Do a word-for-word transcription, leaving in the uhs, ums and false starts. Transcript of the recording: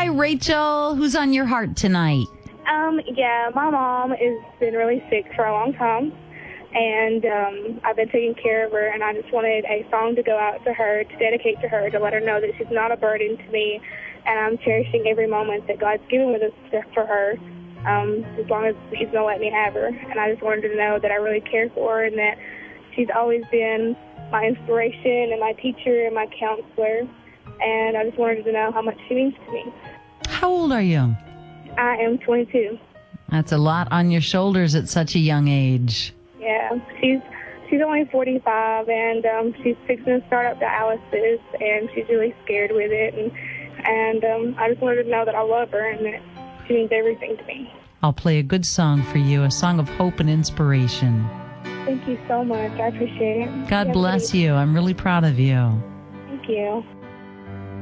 Rachel. Who's on your heart tonight? Um, yeah, my mom has been really sick for a long time, and um, I've been taking care of her, and I just wanted a song to go out to her, to dedicate to her, to let her know that she's not a burden to me, and I'm cherishing every moment that God's given with us for her, um, as long as he's going to let me have her. And I just wanted her to know that I really care for her and that she's always been my inspiration and my teacher and my counselor, and I just wanted her to know how much she means to me. How old are you? I am twenty-two. That's a lot on your shoulders at such a young age. Yeah, she's she's only forty-five, and um, she's fixing to start up dialysis, and she's really scared with it, and and um, I just wanted her to know that I love her and that she means everything to me. I'll play a good song for you, a song of hope and inspiration. Thank you so much. I appreciate it. God bless you. I'm really proud of you. Thank you.